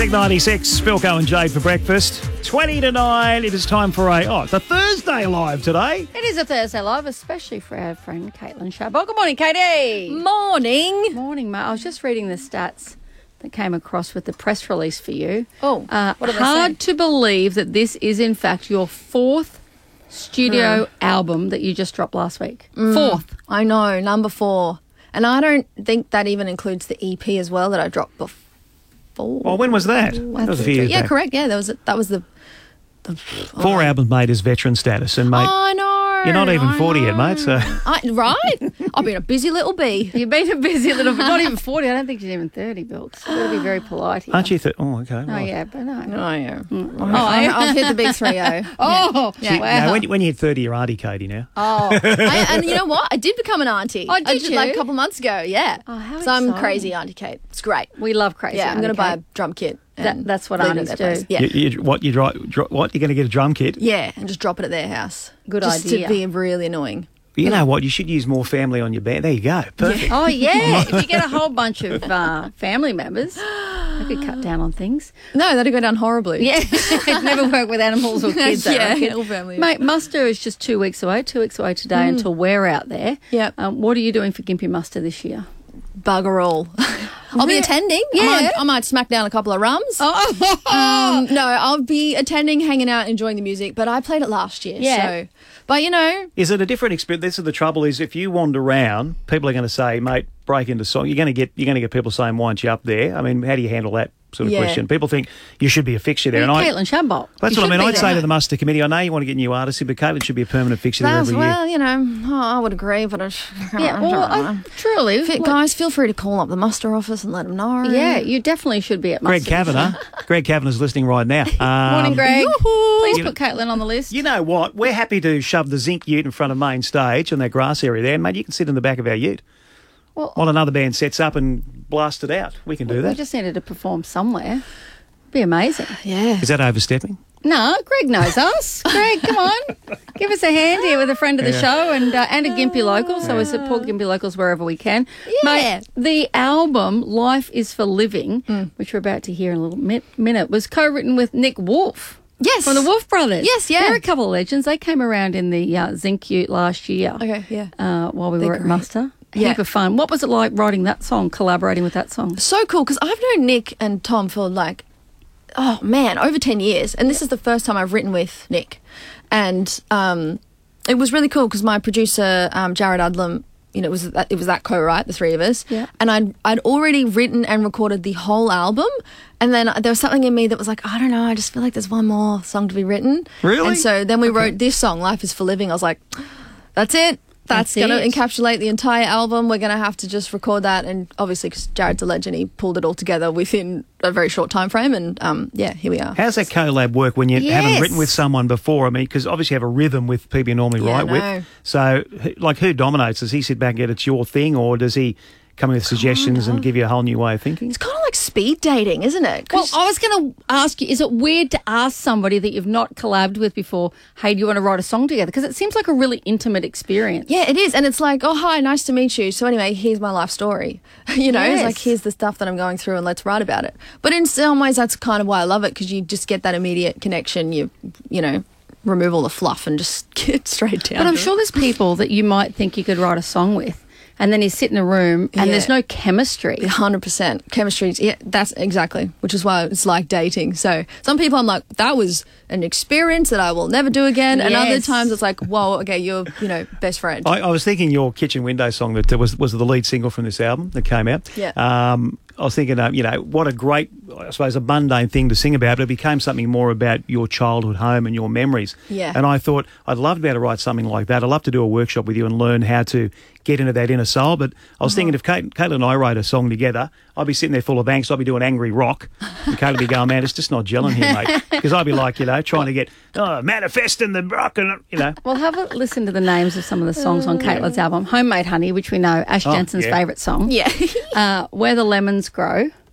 Classic 96, Bilko and Jade for breakfast. 20 to 9, it is time for it's a Thursday live today. It is a Thursday live, especially for our friend Caitlin Shabot. Good morning, Katie. Morning. Morning, mate. I was just reading the stats that came across with the press release for you. Oh, what did they hard say? to believe that this is, in fact, your fourth studio album that you just dropped last week. Fourth. I know, number 4. And I don't think that even includes the EP as well that I dropped before. Well, when was that? That was a few years Yeah, back. correct. Yeah, that was the 4 albums made as veteran status. And, mate, I know. you're not even I 40 yet, know. mate. So Right? I've been a busy little bee. You've been a busy little bit. Not even 40. I don't think she's even 30, Bilks. You've got to be very polite here. aren't you? Oh, okay. Oh, right. yeah, but no. Oh, yeah. I- I've hit the big 3-0. Oh, Yeah. wow. No, when you hit 30, you're Auntie Katie now. Oh, And you know what? I did become an auntie. Oh, did you? Like a couple months ago, yeah. Oh, how So I'm exciting. crazy Auntie Kate. It's great. we love crazy. Yeah, I'm going to buy a Auntie drum kit. That- and that's what leave it aunties at their place. do. Yeah. What? You're going to get a drum kit? Yeah, and just drop it at their house. Good just idea. to be really annoying. You know what? You should use more family on your band. There you go. Perfect. Oh, yeah. If you get a whole bunch of family members, I could cut down on things. No, that'd go down horribly. Yeah. It never work with animals or kids. I Yeah, reckon. all family. Mate, muster is just 2 weeks away. 2 weeks away today until we're out there. Yep. What are you doing for Gympie Muster this year? Bugger all. I'll be attending. Yeah. I might smack down a couple of rums. Oh, No, I'll be attending, hanging out, enjoying the music. But I played it last year. Yeah. So, but you know, Is it a different experience? This is the trouble. Is if you wander around, people are going to say, "Mate, break into song." You're going to get people saying, "Why aren't you up there?" I mean, how do you handle that sort of Yeah. question? People think you should be a fixture there, and Caitlin Shabot. that's You what I should mean. be I'd there. say to the muster committee, I know you want to get new artists in, but Caitlin should be a permanent fixture there that's, every year. well, you know, I would agree. But Yeah, well, truly. guys, feel free to call up the muster office and let them know. Yeah, you definitely should be at Greg Muster. Kavanagh. Greg Kavanagh's listening right now. Morning, Greg. Yoo-hoo. Please You know- put Caitlin on the list. You know what? We're happy to shove the zinc ute in front of main stage on that grass area there. Mate, you can sit in the back of our ute. Well- While another band sets up and blast it out. We can do We that. just needed to perform somewhere. Be amazing. Yeah. Is that overstepping? No, Greg knows us. Greg, come on. Give us a hand here with a friend of the show and a Gympie local. So we support Gympie locals wherever we can. Yeah. Mate, the album Life is for Living, which we're about to hear in a little minute, was co-written with Nick Wolf. Yes. From the Wolf Brothers. Yes, yeah. They're a couple of legends. They came around in the Zinc Ute last year. Okay, yeah. While we They're were at great. Muster. Yeah. Heap of fun. What was it like writing that song, collaborating with that song? So cool because I've known Nick and Tom for like, oh man, over 10 years. And this is the first time I've written with Nick. And it was really cool because my producer, Jared Udlam, you know, it was that co-write, the three of us. Yeah. And I'd already written and recorded the whole album. And then there was something in me that was like, I don't know, I just feel like there's one more song to be written. Really? And so then we wrote this song, Life is for Living. I was like, that's it. That's That's going to it. encapsulate the entire album. We're going to have to just record that. And obviously, because Jared's a legend, he pulled it all together within a very short time frame. And yeah, here we are. How's that collab work when you haven't Yes. written with someone before? I mean, because obviously you have a rhythm with people you normally Yeah, write I know. with. So, like, who dominates? Does he sit back and get it's your thing, or does he come with suggestions and give you a whole new way of thinking? It's kind of like speed dating, isn't it? Well, 'Cause- I was going to ask you, is it weird to ask somebody that you've not collabed with before, hey, do you want to write a song together? Because it seems like a really intimate experience. yeah, it is. And it's like, oh, hi, nice to meet you. So anyway, here's my life story. You know, it's like, Yes. here's the stuff that I'm going through and let's write about it. But in some ways, that's kind of why I love it because you just get that immediate connection. You know, remove all the fluff and just get straight down But I'm to it. sure there's people that you might think you could write a song with, and then you sit in a room and Yeah. there's no chemistry. 100% chemistry. Yeah, that's exactly, which is why it's like dating. So some people I'm like, that was an experience that I will never do again. And other Yes. times it's like, whoa, okay, you're, best friend. I was thinking your kitchen window song that was the lead single from this album that came out. Yeah. I was thinking, what a great, I suppose, a mundane thing to sing about, but it became something more about your childhood home and your memories. Yeah. And I thought, I'd love to be able to write something like that. I'd love to do a workshop with you and learn how to get into that inner soul. But I was thinking if Caitlin and I wrote a song together, I'd be sitting there full of angst. I'd be doing angry rock. And Caitlin would be going, man, it's just not gelling here, mate. Because I'd be like, trying to get, manifesting the rock and, Well, have a listen to the names of some of the songs on Caitlin's album. Homemade Honey, which we know, Ash Jensen's yeah. favourite song. Yeah. Where the Lemons Grow.